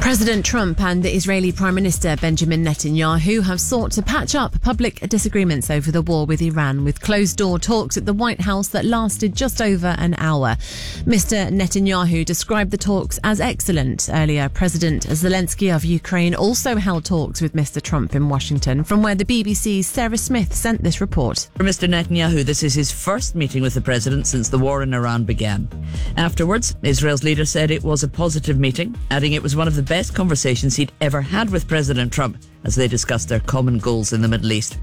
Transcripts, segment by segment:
President Trump and the Israeli Prime Minister Benjamin Netanyahu have sought to patch up public disagreements over the war with Iran, with closed-door talks at the White House that lasted just over an hour. Mr. Netanyahu described the talks as excellent. Earlier, President Zelensky of Ukraine also held talks with Mr. Trump in Washington, from where the BBC's Sarah Smith sent this report. For Mr. Netanyahu, this is his first meeting with the president since the war in Iran began. Afterwards, Israel's leader said it was a positive meeting, adding it was one of the best conversations he'd ever had with President Trump as they discussed their common goals in the Middle East.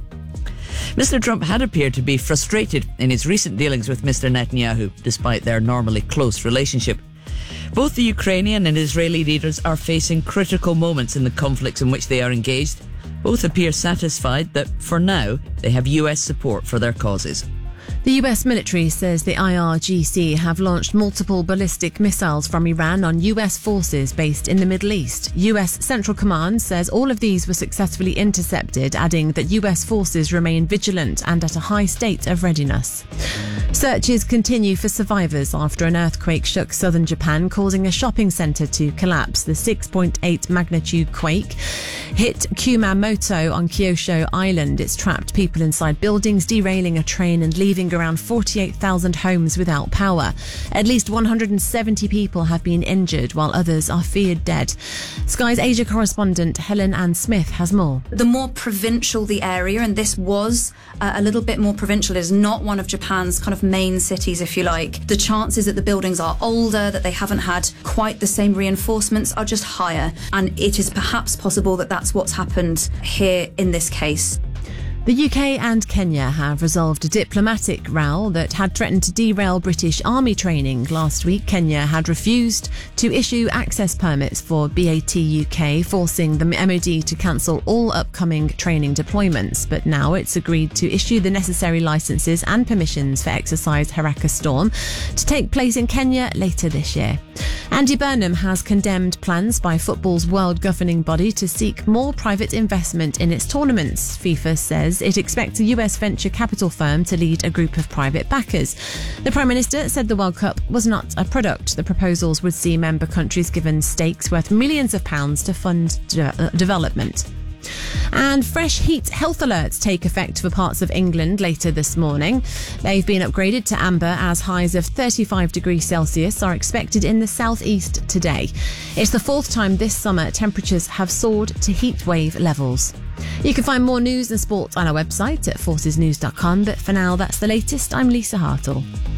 Mr. Trump had appeared to be frustrated in his recent dealings with Mr. Netanyahu, despite their normally close relationship. Both the Ukrainian and Israeli leaders are facing critical moments in the conflicts in which they are engaged. Both appear satisfied that, for now, they have US support for their causes. The US military says the IRGC have launched multiple ballistic missiles from Iran on US forces based in the Middle East. US Central Command says all of these were successfully intercepted, adding that US forces remain vigilant and at a high state of readiness. Searches continue for survivors after an earthquake shook southern Japan, causing a shopping centre to collapse. The 6.8 magnitude quake hit Kumamoto on Kyushu Island. It's trapped people inside buildings, derailing a train and leaving around 48,000 homes without power. At least 170 people have been injured, while others are feared dead. Sky's Asia correspondent Helen Ann Smith has more. The more provincial the area, and this was a little bit more provincial, is not one of Japan's kind of main cities, if you like. The chances that the buildings are older, that they haven't had quite the same reinforcements, are just higher. And it is perhaps possible that that's what's happened here in this case. The UK and Kenya have resolved a diplomatic row that had threatened to derail British Army training. Last week, Kenya had refused to issue access permits for BAT UK, forcing the MOD to cancel all upcoming training deployments. But now it's agreed to issue the necessary licences and permissions for exercise Haraka Storm to take place in Kenya later this year. Andy Burnham has condemned plans by football's world governing body to seek more private investment in its tournaments. FIFA says it expects a US venture capital firm to lead a group of private backers. The Prime Minister said the World Cup was not a product. The proposals would see member countries given stakes worth millions of pounds to fund development. And fresh heat health alerts take effect for parts of England later this morning. They've been upgraded to amber as highs of 35 degrees Celsius are expected in the southeast today. It's the fourth time this summer temperatures have soared to heat wave levels. You can find more news and sport on our website at forcesnews.com, but for now that's the latest. I'm Lisa Hartle.